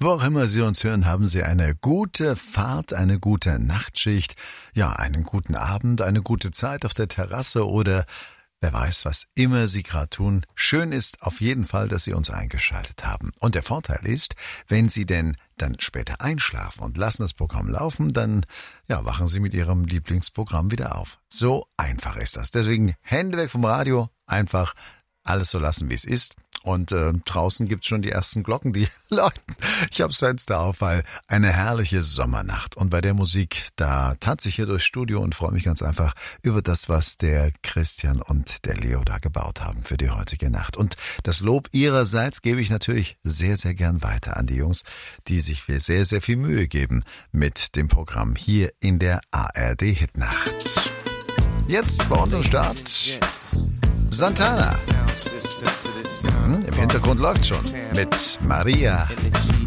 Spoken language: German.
Wo auch immer Sie uns hören, haben Sie eine gute Fahrt, eine gute Nachtschicht, ja, einen guten Abend, eine gute Zeit auf der Terrasse oder wer weiß, was immer Sie gerade tun. Schön ist auf jeden Fall, dass Sie uns eingeschaltet haben. Und der Vorteil ist, wenn Sie denn dann später einschlafen und lassen das Programm laufen, dann ja, wachen Sie mit Ihrem Lieblingsprogramm wieder auf. So einfach ist das. Deswegen Hände weg vom Radio, einfach alles so lassen, wie es ist. Und draußen gibt's schon die ersten Glocken, die läuten. Ich hab's Fenster auf, weil eine herrliche Sommernacht. Und bei der Musik, da tanze ich hier durchs Studio und freue mich ganz einfach über das, was der Christian und der Leo da gebaut haben für die heutige Nacht. Und das Lob ihrerseits gebe ich natürlich sehr, sehr gern weiter an die Jungs, die sich sehr, sehr viel Mühe geben mit dem Programm hier in der ARD Hitnacht. Jetzt bei unserem Start Santana. Im Hintergrund läuft schon mit Maria